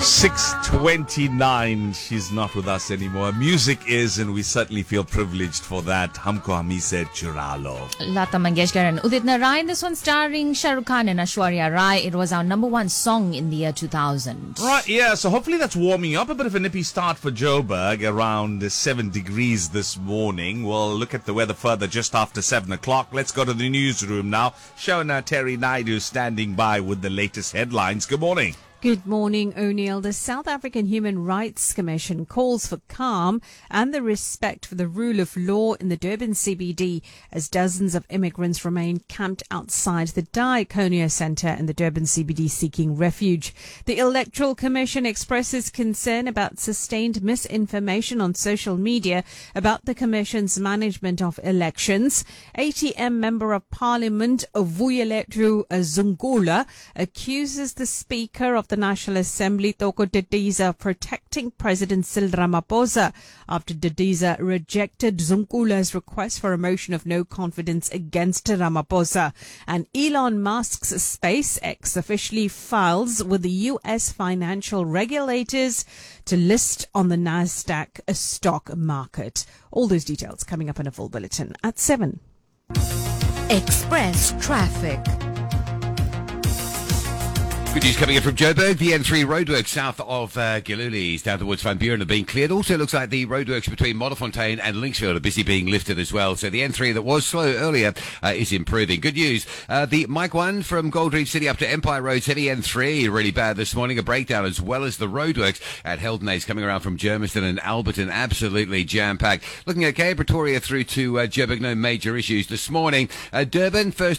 6:29. She's not with us anymore. Music is, and we certainly feel privileged for that. Humko hami se chura lo. Lata Mangeshkar and Udit Narayan. This one starring Shah Rukh Khan and Aishwarya Rai. It was our number one song in the year 2000. Right, yeah, so hopefully that's warming up. A bit of a nippy start for Joburg, around 7 degrees this morning. We'll look at the weather further just after 7 o'clock. Let's go to the newsroom now. Shona Terry Naidu standing by with the latest headlines. Good morning. Good morning, O'Neill. The South African Human Rights Commission calls for calm and the respect for the rule of law in the Durban CBD as dozens of immigrants remain camped outside the Diaconia Centre in the Durban CBD seeking refuge. The Electoral Commission expresses concern about sustained misinformation on social media about the Commission's management of elections. ATM Member of Parliament Vuyelethu Zungula accuses the Speaker of the National Assembly, Thoko Didiza, of protecting President Cyril Ramaphosa after Didiza rejected Zungula's request for a motion of no confidence against Ramaphosa. And Elon Musk's SpaceX officially files with the U.S. financial regulators to list on the Nasdaq stock market. All those details coming up in a full bulletin at 7. Express traffic. Good news coming in from Joburg. The N3 roadworks south of Gilulis down towards Van Buren are being cleared. Also looks like the roadworks between Modderfontein and Linksfield are busy being lifted as well. So the N3 that was slow earlier is improving. Good news. The Mike 1 from Gold Reef City up to Empire Road, heavy N3 really bad this morning. A breakdown as well as the roadworks at Heldenays coming around from Germiston and Alberton. Absolutely jam-packed. Looking okay, Pretoria through to Joburg, no major issues this morning. Durban, first